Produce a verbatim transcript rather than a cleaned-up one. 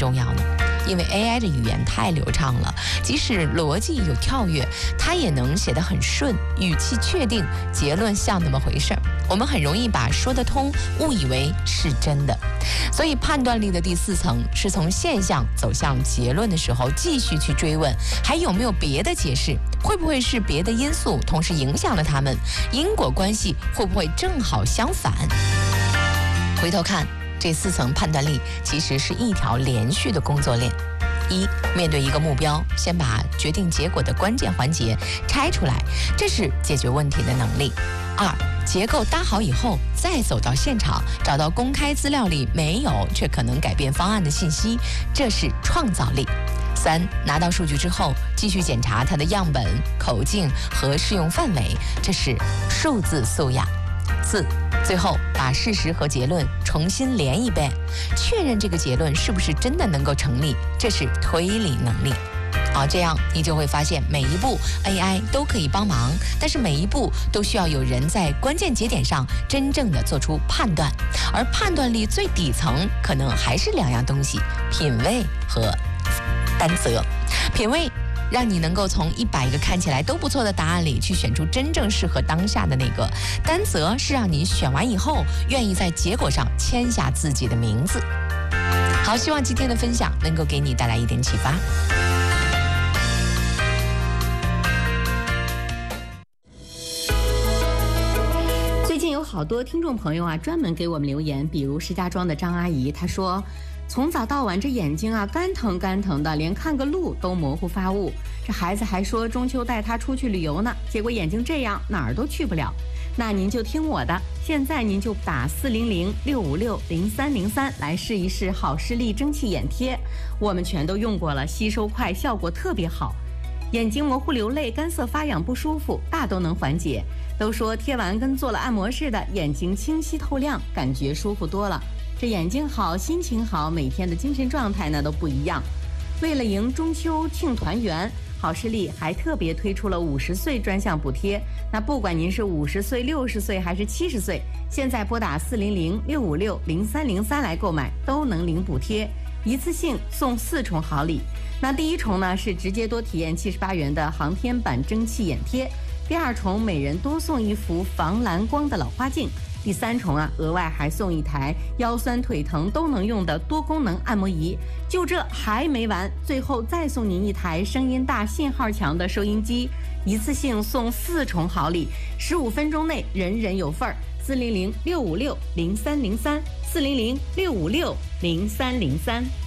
重要呢？因为 A I 的语言太流畅了，即使逻辑有跳跃，它也能写得很顺，语气确定，结论像那么回事儿。我们很容易把说得通误以为是真的。所以判断力的第四层是从现象走向结论的时候，继续去追问还有没有别的解释，会不会是别的因素同时影响了他们，因果关系会不会正好相反。回头看这四层判断力其实是一条连续的工作链。一，面对一个目标，先把决定结果的关键环节拆出来，这是解决问题的能力。二，结构搭好以后，再走到现场，找到公开资料里没有却可能改变方案的信息，这是创造力。三，拿到数据之后，继续检查它的样本、口径和适用范围，这是数字素养。四，最后把事实和结论重新连一遍，确认这个结论是不是真的能够成立，这是推理能力。好，这样你就会发现每一步 A I 都可以帮忙，但是每一步都需要有人在关键节点上真正的做出判断，而判断力最底层可能还是两样东西：品味和担责。品味让你能够从一百个看起来都不错的答案里去选出真正适合当下的那个，担责是让你选完以后愿意在结果上签下自己的名字。好，希望今天的分享能够给你带来一点启发。 最近有好多听众朋友啊，专门给我们留言，比如石家庄的张阿姨，她说从早到晚这眼睛啊干疼干疼的，连看个路都模糊发雾。这孩子还说中秋带他出去旅游呢，结果眼睛这样哪儿都去不了。那您就听我的，现在您就打四零零六五六零三零三来试一试好视力蒸汽眼贴，我们全都用过了，吸收快，效果特别好。眼睛模糊流泪、干涩发痒不舒服，大都能缓解。都说贴完跟做了按摩似的，眼睛清晰透亮，感觉舒服多了。这眼睛好，心情好，每天的精神状态呢都不一样。为了迎中秋庆团圆，好视力还特别推出了五十岁专项补贴。那不管您是五十岁、六十岁还是七十岁，现在拨打四零零六五六零三零三来购买，都能领补贴，一次性送四重好礼。那第一重呢是直接多体验七十八元的航天版蒸汽眼贴，第二重每人多送一幅防蓝光的老花镜。第三重啊，额外还送一台腰酸腿疼都能用的多功能按摩仪。就这还没完，最后再送您一台声音大、信号强的收音机，一次性送四重好礼，十五分钟内人人有份儿。四零零六五六零三零三，四零零六五六零三零三。